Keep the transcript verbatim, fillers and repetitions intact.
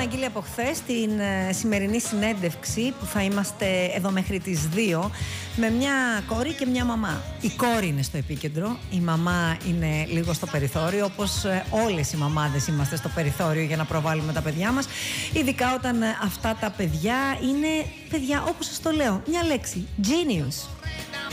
αναγγείλει από χθες την ε, σημερινή συνέντευξη που θα είμαστε εδώ μέχρι τις δύο με μια κόρη και μια μαμά. Η κόρη είναι στο επίκεντρο, η μαμά είναι λίγο στο περιθώριο, όπως ε, όλες οι μαμάδες είμαστε στο περιθώριο για να προβάλλουμε τα παιδιά μας, ειδικά όταν ε, αυτά τα παιδιά είναι παιδιά, όπως σας το λέω, μια λέξη, genius.